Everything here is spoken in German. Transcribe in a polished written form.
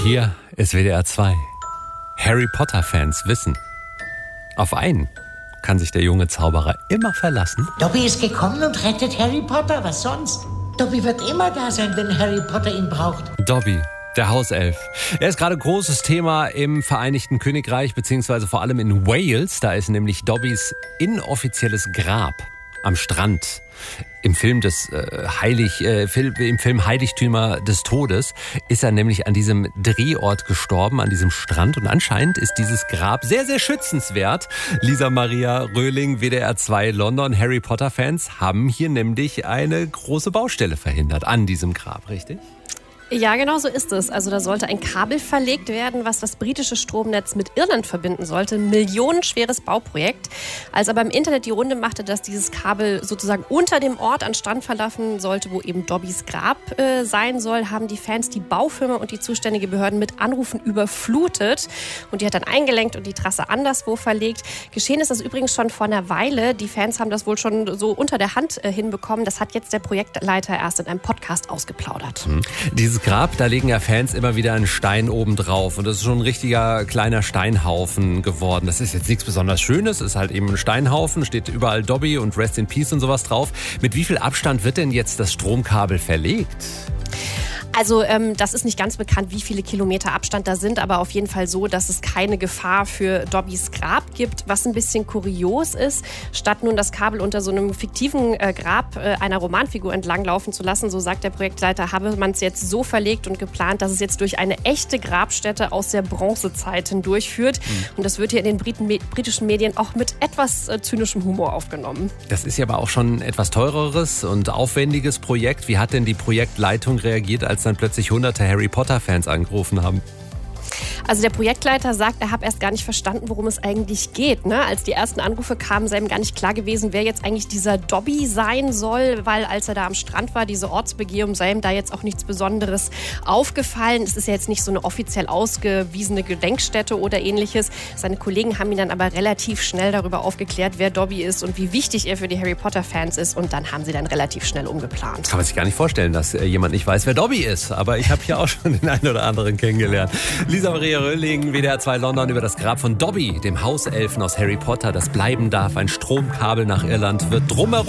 Hier ist WDR 2. Harry Potter-Fans wissen, auf einen kann sich der junge Zauberer immer verlassen. Dobby ist gekommen und rettet Harry Potter, was sonst? Dobby wird immer da sein, wenn Harry Potter ihn braucht. Dobby, der Hauself. Er ist gerade großes Thema im Vereinigten Königreich, beziehungsweise vor allem in Wales. Da ist nämlich Dobbys inoffizielles Grab am Strand. Im Film Heiligtümer des Todes ist er nämlich an diesem Drehort gestorben, an diesem Strand. Und anscheinend ist dieses Grab sehr, sehr schützenswert. Lisa Maria Röhling, WDR 2 London. Harry Potter-Fans haben hier nämlich eine große Baustelle verhindert an diesem Grab, richtig? Ja, genau so ist es. Also da sollte ein Kabel verlegt werden, was das britische Stromnetz mit Irland verbinden sollte. Ein millionenschweres Bauprojekt. Als aber im Internet die Runde machte, dass dieses Kabel sozusagen unter dem Ort an Strand verlaufen sollte, wo eben Dobbys Grab sein soll, haben die Fans die Baufirma und die zuständige Behörden mit Anrufen überflutet. Und die hat dann eingelenkt und die Trasse anderswo verlegt. Geschehen ist das übrigens schon vor einer Weile. Die Fans haben das wohl schon so unter der Hand hinbekommen. Das hat jetzt der Projektleiter erst in einem Podcast ausgeplaudert. Dieses Grab, da legen ja Fans immer wieder einen Stein oben drauf. Und das ist schon ein richtiger kleiner Steinhaufen geworden. Das ist jetzt nichts besonders Schönes, ist halt eben ein Steinhaufen, steht überall Dobby und Rest in Peace und sowas drauf. Mit wie viel Abstand wird denn jetzt das Stromkabel verlegt? Also das ist nicht ganz bekannt, wie viele Kilometer Abstand da sind, aber auf jeden Fall so, dass es keine Gefahr für Dobbys Grab gibt. Was ein bisschen kurios ist, statt nun das Kabel unter so einem fiktiven Grab einer Romanfigur entlanglaufen zu lassen, so sagt der Projektleiter, habe man es jetzt so verlegt und geplant, dass es jetzt durch eine echte Grabstätte aus der Bronzezeit hindurchführt. Und das wird hier in den britischen Medien auch mit etwas zynischem Humor aufgenommen. Das ist ja aber auch schon ein etwas teureres und aufwendiges Projekt. Wie hat denn die Projektleitung reagiert, als dann plötzlich hunderte Harry Potter-Fans angerufen haben? Also der Projektleiter sagt, er habe erst gar nicht verstanden, worum es eigentlich geht. Als die ersten Anrufe kamen, sei ihm gar nicht klar gewesen, wer jetzt eigentlich dieser Dobby sein soll, weil als er da am Strand war, diese Ortsbegehung, sei ihm da jetzt auch nichts Besonderes aufgefallen. Es ist ja jetzt nicht so eine offiziell ausgewiesene Gedenkstätte oder ähnliches. Seine Kollegen haben ihn dann aber relativ schnell darüber aufgeklärt, wer Dobby ist und wie wichtig er für die Harry Potter-Fans ist. Und dann haben sie dann relativ schnell umgeplant. Kann man sich gar nicht vorstellen, dass jemand nicht weiß, wer Dobby ist. Aber ich habe hier auch schon den einen oder anderen kennengelernt. Lisa Maria Röhling, WDR 2 London, über das Grab von Dobby, dem Hauselfen aus Harry Potter, das bleiben darf. Ein Stromkabel nach Irland wird drumherum